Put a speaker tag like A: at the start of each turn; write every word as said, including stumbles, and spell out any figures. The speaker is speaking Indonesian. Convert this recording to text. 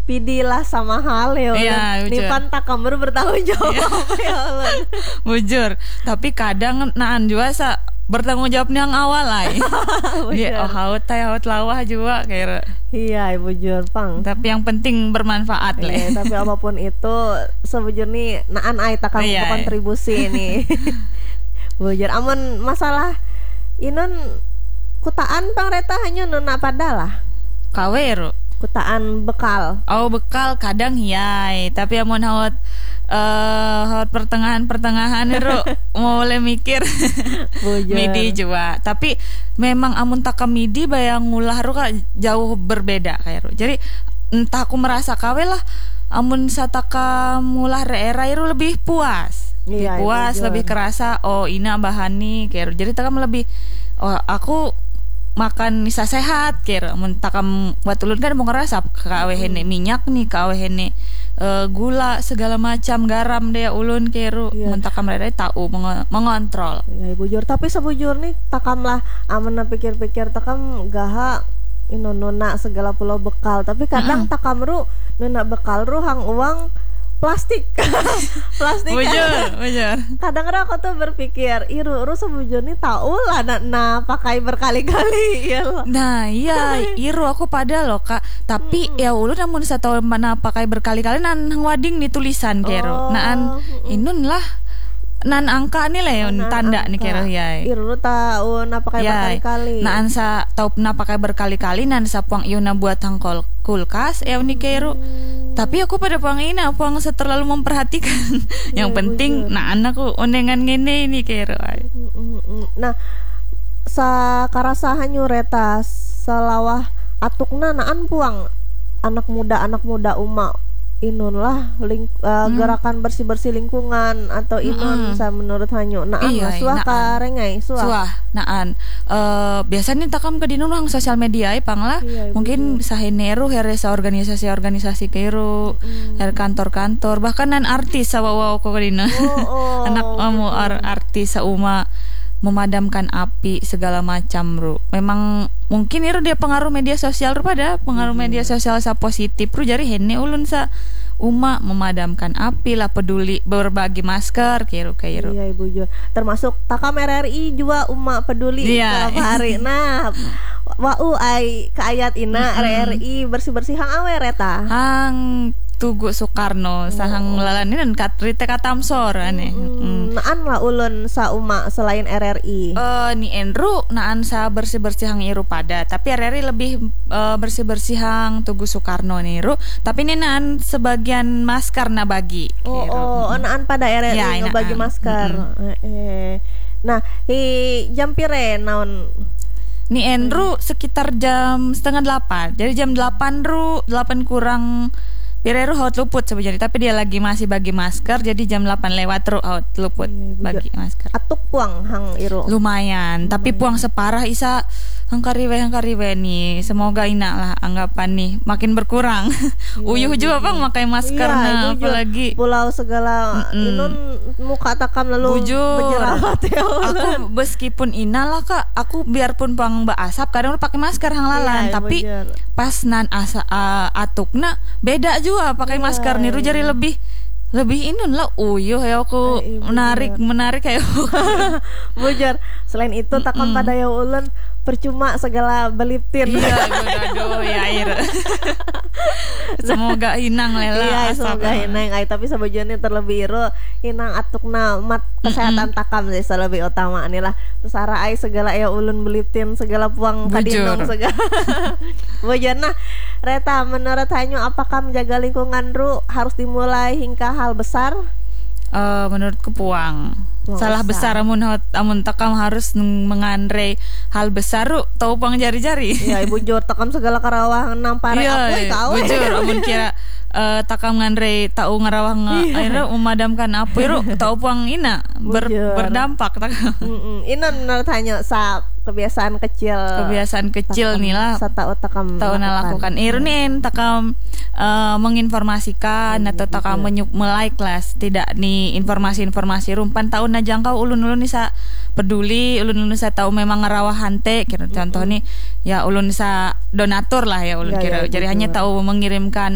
A: pidilah sama hal ya ulun.
B: Iya, bujur.
A: Nipan takam baru bertanggung jawab ya ulun.
B: Bujur. Tapi kadang naan juga sa bertanggung jawab yang awal lah. Dia oh haut tay haut lawah juga kayak.
A: Iya, bujur pang.
B: Tapi yang penting bermanfaat lah.
A: Iya, tapi apapun itu sebujur nih naan ai takam
B: Iya,
A: kontribusi nih. Bujur amun masalah inun kutaan pang reta hanya nuna padalah.
B: Kaweru.
A: Kutaan bekal.
B: Oh bekal kadang hiyai. Tapi amun haut eh haut pertengahan-pertengahan itu mau boleh mikir midi juga. Tapi memang amun takam midi bayang ngulah ru jauh berbeda kayak ru. Jadi entah aku merasa kawe lah amun sataka ngulah re-era itu lebih puas. Lebih
A: Iya,
B: puas,
A: bujur.
B: lebih kerasa oh ina bahan nih kayak ru. Jadi takam lebih oh aku makan bisa sehat kira mun takam buat ulun kan mau ngerasa kawe hene minyak nih kawe hene uh, gula segala macam garam deh ulun kira
A: Iya.
B: mun takam rada tahu mengo- mengontrol.
A: Ya bujur, tapi sebujur nih takam lah aman pikir-pikir takam gaha ino nona segala pulau bekal, tapi kadang
B: Mm-mm.
A: takam ru nona bekal ru hang uang plastik. Plastik.
B: Bujur, bujur.
A: Kadang aku tuh berpikir iru ru sebujur nih tahu lah na, na pakai berkali-kali ya loh.
B: Nah iya iru aku pada loh kak. Tapi
A: Mm-mm.
B: ya ulun namun saya tahu mana pakai berkali-kali nan wading nih tulisan kero.
A: Oh,
B: Naan
A: mm-mm.
B: inun lah nan angka nih lah yun
A: Nan
B: tanda nih
A: angka.
B: kero ya.
A: Iru tahu na pakai
B: Yai.
A: berkali-kali.
B: Naan sa tau pernah pakai berkali-kali nan sa puang ieu na buat hangkol kulkas ya ni kero. Tapi aku pada puang ina puang terlalu memperhatikan. Yang
A: Iya,
B: penting
A: bujur.
B: naan aku onengan ngene ini kero. ay.
A: Mm-mm. Nah, sa karasahan reta selawah atukna naan puang anak muda anak muda uma inun lah ling, uh,
B: Hmm.
A: gerakan bersih-bersih lingkungan atau inun
B: Mm-mm.
A: sa menurut hanyo naan
B: Iya,
A: lah suah
B: naan.
A: ka rengai suah.
B: Suah, naan. Eh biasanya takam ke dinun hang sosial media ay pang lah.
A: Iya,
B: Mungkin saheneru here sa organisasi-organisasi keiru,
A: Mm.
B: here kantor-kantor, bahkan nan artis sa wawaw ko ke dina.
A: Oh, oh,
B: Anak kamu ar- artis sa uma memadamkan api segala macam ru. Memang mungkin itu dia pengaruh media sosial ru pada pengaruh media sosial sa positif ru jadi hene ulun sa uma memadamkan api lah peduli berbagi masker kairu kairu.
A: Iya ibu Jo. Termasuk takam R R I juga umat peduli
B: Iya.
A: setiap hari. Nah, wau ai ke ayat ina
B: Mm-mm.
A: R R I bersih-bersih hang awe reta.
B: Hang Tugu Soekarno sahang lalanin kat rite katamsor ane.
A: Hmm, naan lah ulun sa uma selain R R I.
B: Eh ni Enru naan sa bersih-bersih hang iru pada, tapi R R I lebih eh, bersih-bersih hang Tugu Soekarno nih ru. Tapi ini naan sebagian masker na bagi.
A: Oh,
B: Kiru.
A: oh, naan pada R R I
B: Ya,
A: ngebagi
B: naan.
A: masker. Eh, eh. Nah, hi jam pire naon?
B: Ni Enru sekitar jam setengah delapan. Jadi jam delapan ru delapan kurang Pireru haut luput sebenarnya, tapi dia lagi masih bagi masker, jadi jam delapan lewat ru haut luput
A: Iya, ibu
B: bagi masker.
A: Atuk puang hang iru.
B: Lumayan, tapi puang separah isa hangkariwe hangkariwe nih. Semoga ina lah anggapan nih makin berkurang. Uyuh juga bang pakai masker
A: Iya,
B: nah,
A: ibu Jo.
B: apalagi
A: Pulau segala
B: Mm-mm.
A: inun muka takam lalu
B: Bujur.
A: berjerawat ya
B: aku
A: ulun.
B: meskipun ina lah kak, aku biarpun puang mbak asap kadang pakai masker hang lalan,
A: Iya,
B: tapi
A: bujur.
B: pas nan asa uh, atukna beda juga pakai
A: Iya,
B: masker niru jadi
A: iya.
B: lebih lebih inun lah uyuh ya aku
A: Eh, iya,
B: menarik
A: bener.
B: menarik kayak
A: Bujur. Selain itu takam pada ya ulun percuma segala beliptin.
B: iya aduh ya air semoga hinang lela
A: Iya,
B: asap.
A: semoga hinang ai tapi sebujurnya terlebih iru hinang atukna mat kesehatan takam sih lebih utama nih lah. Terus ara ai segala ya ulun beliptin segala puang kadindong
B: Bujur.
A: segala. Bujur. Nah, Reta menurut hanyu apakah menjaga lingkungan ru harus dimulai hingga hal besar?
B: Eh, menurutku puang
A: Puang
B: salah
A: besar.
B: besar amun hot- amun takam harus ng- mengandre hal besar ru tahu puang jari-jari.
A: Iya, ibu jor takam segala karawah nampare
B: Iya,
A: apa kau.
B: bujur amun kira eh, takam ngandre tahu ngarawah nga,
A: Iya.
B: akhirnya memadamkan api ru tahu puang ina ber-
A: Bujur.
B: berdampak takam.
A: Mm-mm. Ini menurut hanyu sa kebiasaan kecil.
B: Kebiasaan kecil
A: takam,
B: nih lah
A: sa tahu takam
B: tahu na lakukan irunin takam eh, menginformasikan
A: Iya,
B: atau takam
A: betul.
B: menyuk melike lah tidak nih informasi-informasi rumpan tahu na jangkau ulun-ulun nih sa peduli ulun-ulun sa tahu memang ngerawah hante kira contoh nih ya ulun sa donatur lah ya ulun
A: Iya,
B: kira
A: iya,
B: jadi
A: betul.
B: hanya tahu mengirimkan